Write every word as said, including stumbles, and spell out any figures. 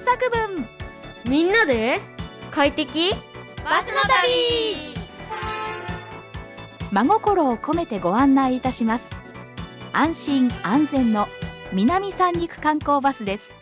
作文。 みんなで快適バスの旅。 真心を込めてご案内いたします。安心安全の南三陸観光バスです。